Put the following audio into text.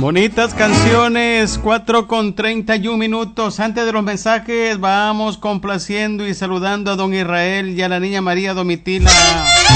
Bonitas canciones, 4:31. Antes de los mensajes, vamos complaciendo y saludando a don Israel y a la niña María Domitila.